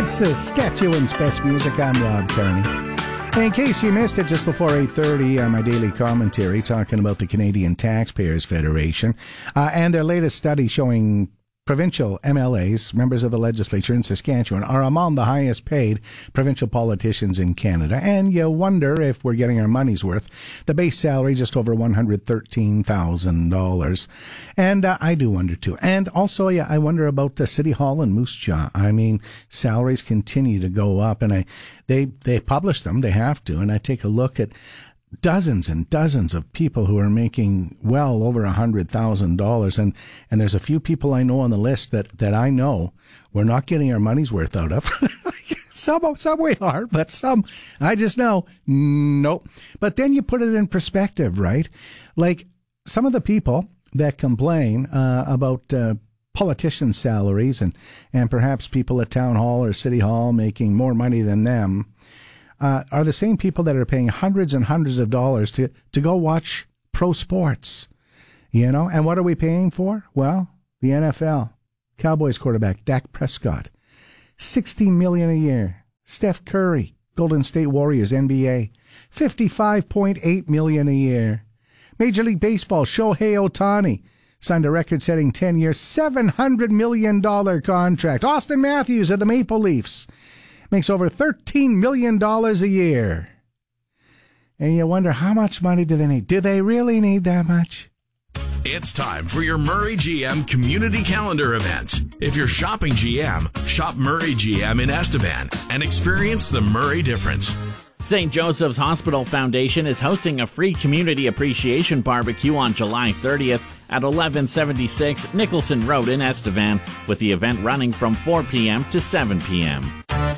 It's Saskatchewan's best music. I'm Rob Kearney. In case you missed it, just before 8:30 on my daily commentary, talking about the Canadian Taxpayers Federation and their latest study showing provincial MLAs, members of the legislature in Saskatchewan, are among the highest paid provincial politicians in Canada. And you wonder if we're getting our money's worth. The base salary just over $113,000. And I do wonder too. And also, I wonder about City Hall in Moose Jaw. I mean, salaries continue to go up, and they publish them. They have to. And I take a look at dozens and dozens of people who are making well over $100,000, and there's a few people I know on the list that I know we're not getting our money's worth out of. Some we are, but some I just know nope. But then you put it in perspective, right? Like some of the people that complain about politicians' salaries and perhaps people at town hall or city hall making more money than them. Are the same people that are paying hundreds and hundreds of dollars to go watch pro sports, And what are we paying for? Well, the NFL. Cowboys quarterback Dak Prescott, $60 million a year. Steph Curry, Golden State Warriors, NBA, $55.8 million a year. Major League Baseball, Shohei Ohtani signed a record-setting 10-year, $700 million contract. Austin Matthews of the Maple Leafs makes over $13 million a year. And you wonder, how much money do they need? Do they really need that much? It's time for your Murray GM Community Calendar event. If you're shopping GM, shop Murray GM in Estevan and experience the Murray difference. St. Joseph's Hospital Foundation is hosting a free community appreciation barbecue on July 30th at 1176 Nicholson Road in Estevan, with the event running from 4 p.m. to 7 p.m.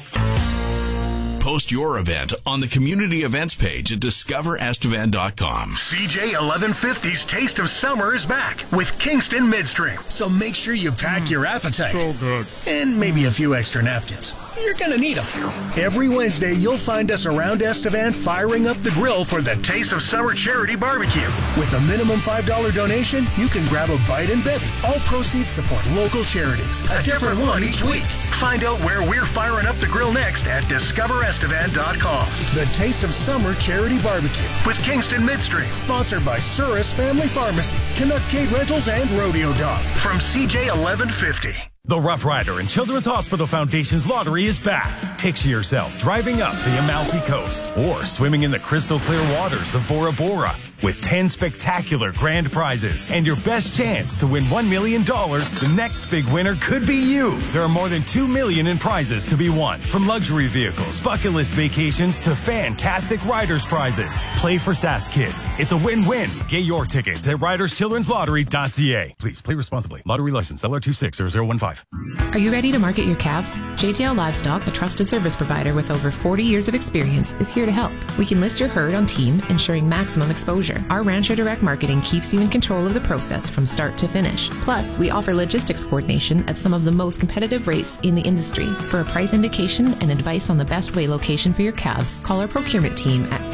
Post your event on the community events page at discoverestevan.com. CJ 1150's Taste of Summer is back with Kingston Midstream. So make sure you pack your appetite. So good. And maybe a few extra napkins. You're going to need them. Every Wednesday, you'll find us around Estevan firing up the grill for the Taste of Summer Charity Barbecue. With a minimum $5 donation, you can grab a bite and bevy. All proceeds support local charities. A different one each week. Find out where we're firing up the grill next at discoverestevan.com. The Taste of Summer Charity Barbecue with Kingston Midstream. Sponsored by Surus Family Pharmacy, Canuck Rentals, and Rodeo Dog. From CJ 1150. The Rough Rider and Children's Hospital Foundation's lottery is back. Picture yourself driving up the Amalfi Coast or swimming in the crystal clear waters of Bora Bora with 10 spectacular grand prizes and your best chance to win $1 million. The next big winner could be you. There are more than $2 million in prizes to be won, from luxury vehicles, bucket list vacations to fantastic riders prizes. Play for Sask Kids. It's a win-win. Get your tickets at riderschildrenslottery.ca. Please play responsibly. Lottery license LR260015. Are you ready to market your calves? JJL Livestock, a trusted service provider with over 40 years of experience, is here to help. We can list your herd on team, ensuring maximum exposure. Our Rancher Direct Marketing keeps you in control of the process from start to finish. Plus, we offer logistics coordination at some of the most competitive rates in the industry. For a price indication and advice on the best way location for your calves, call our procurement team at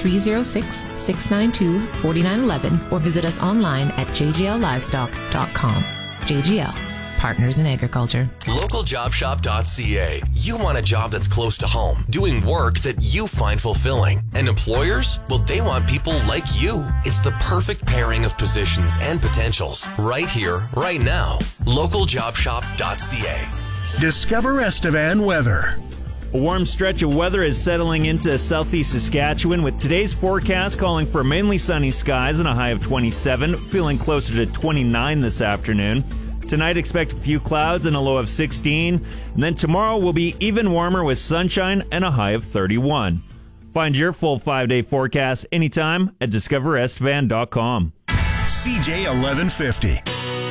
306-692-4911 or visit us online at jjllivestock.com. JGL. Partners in Agriculture. LocalJobShop.ca. You want a job that's close to home, doing work that you find fulfilling. And employers? Well, they want people like you. It's the perfect pairing of positions and potentials. Right here, right now. LocalJobShop.ca. Discover Estevan weather. A warm stretch of weather is settling into southeast Saskatchewan, with today's forecast calling for mainly sunny skies and a high of 27, feeling closer to 29 this afternoon. Tonight, expect a few clouds and a low of 16. And then tomorrow will be even warmer with sunshine and a high of 31. Find your full 5-day forecast anytime at discoverestevan.com. CJ 1150.